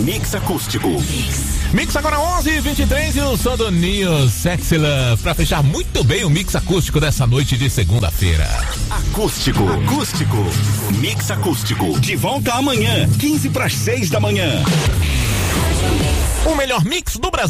Mix Acústico. Mix agora 11h23 e o som do Neo Sexy Love pra fechar muito bem o Mix Acústico dessa noite de segunda-feira. Acústico. Mix Acústico. De volta amanhã, 5:45 da manhã. O melhor mix do Brasil.